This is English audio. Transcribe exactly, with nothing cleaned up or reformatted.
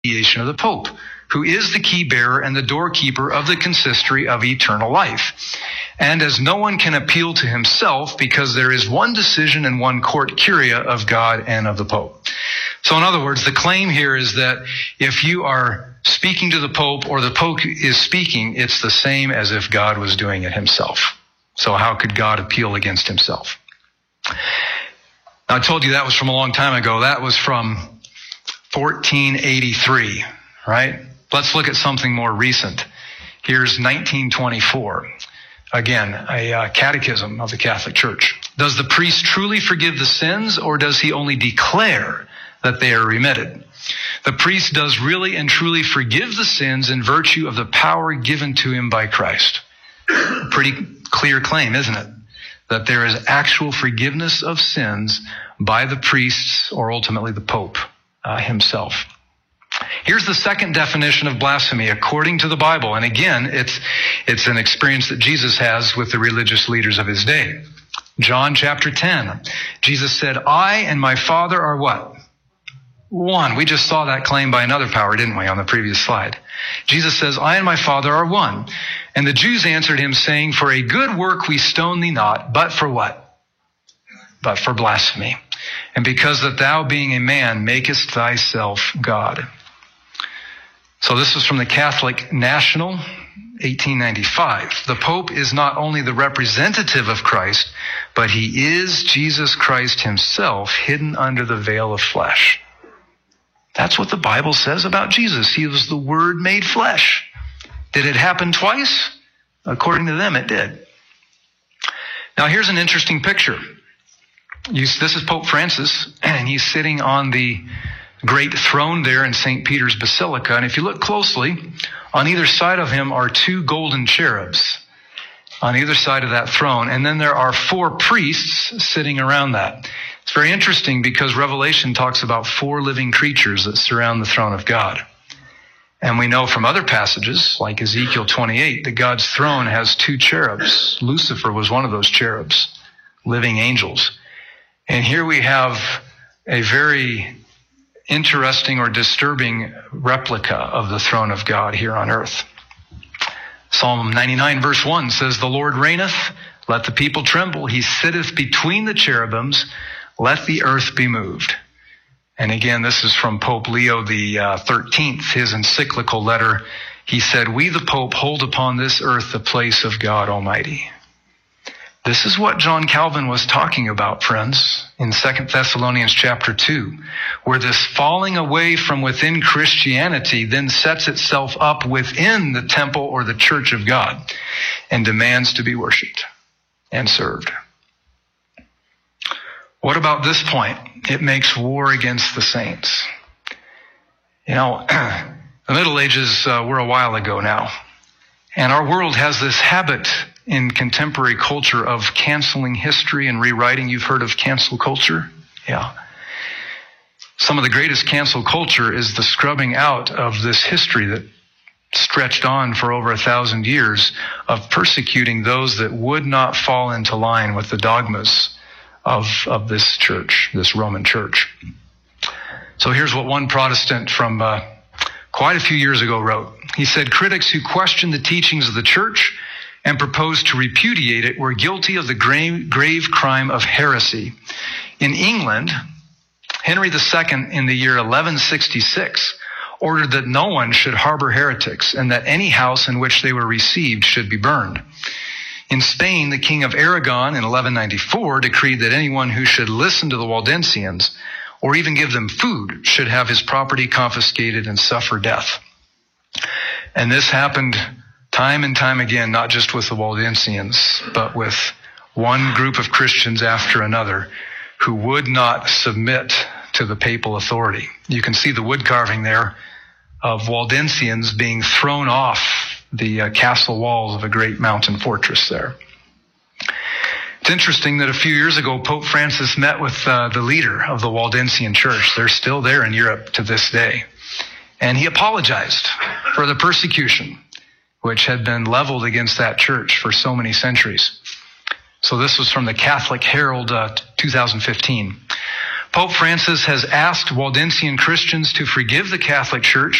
mediation of the Pope, who is the key bearer and the doorkeeper of the consistory of eternal life. And as no one can appeal to himself, because there is one decision and one court curia of God and of the Pope. So in other words, the claim here is that if you are speaking to the Pope or the Pope is speaking, it's the same as if God was doing it himself. So how could God appeal against himself? Now, I told you that was from a long time ago. That was from fourteen eighty-three, right? Let's look at something more recent. Here's nineteen twenty-four. Again, a uh, catechism of the Catholic Church. Does the priest truly forgive the sins, or does he only declare that they are remitted? The priest does really and truly forgive the sins in virtue of the power given to him by Christ. A pretty clear claim, isn't it? That there is actual forgiveness of sins by the priests, or ultimately the Pope uh, himself. Here's the second definition of blasphemy according to the Bible. And again, it's it's an experience that Jesus has with the religious leaders of his day. John chapter ten. Jesus said, I and my Father are what? One. We just saw that claim by another power, didn't we, on the previous slide? Jesus says, I and my Father are one. And the Jews answered him, saying, for a good work we stone thee not, but for what? But for blasphemy. And because that thou, being a man, makest thyself God. So this is from the Catholic National, eighteen ninety-five. The Pope is not only the representative of Christ, but he is Jesus Christ himself, hidden under the veil of flesh. That's what the Bible says about Jesus. He was the Word made flesh. Did it happen twice? According to them, it did. Now here's an interesting picture. You, this is Pope Francis, and he's sitting on the great throne there in Saint Peter's Basilica. And if you look closely, on either side of him are two golden cherubs on either side of that throne. And then there are four priests sitting around that. It's very interesting because Revelation talks about four living creatures that surround the throne of God. And we know from other passages, like Ezekiel twenty-eight, that God's throne has two cherubs. Lucifer was one of those cherubs, living angels. And here we have a very interesting or disturbing replica of the throne of God here on earth. Psalm ninety-nine verse one says, the Lord reigneth, let the people tremble. He sitteth between the cherubims, let the earth be moved. And again, this is from Pope Leo the uh, thirteenth, his encyclical letter. He said, we the Pope hold upon this earth the place of God Almighty. This is what John Calvin was talking about, friends, in Second Thessalonians chapter two, where this falling away from within Christianity then sets itself up within the temple or the church of God and demands to be worshiped and served. What about this point? It makes war against the saints. You know, the Middle Ages uh, were a while ago now, and our world has this habit in contemporary culture of canceling history and rewriting. You've heard of cancel culture? Yeah. Some of the greatest cancel culture is the scrubbing out of this history that stretched on for over a thousand years of persecuting those that would not fall into line with the dogmas of, of this church, this Roman church. So here's what one Protestant from uh, quite a few years ago wrote. He said, critics who questioned the teachings of the church and proposed to repudiate it were guilty of the grave, grave crime of heresy. In England, Henry the Second in the year eleven sixty-six ordered that no one should harbor heretics and that any house in which they were received should be burned. In Spain, the King of Aragon in eleven ninety-four decreed that anyone who should listen to the Waldensians or even give them food should have his property confiscated and suffer death. And this happened time and time again, not just with the Waldensians, but with one group of Christians after another who would not submit to the papal authority. You can see the wood carving there of Waldensians being thrown off the uh, castle walls of a great mountain fortress there. It's interesting that a few years ago, Pope Francis met with uh, the leader of the Waldensian Church. They're still there in Europe to this day. And he apologized for the persecution which had been leveled against that church for so many centuries. So this was from the Catholic Herald, uh, two thousand fifteen. Pope Francis has asked Waldensian Christians to forgive the Catholic Church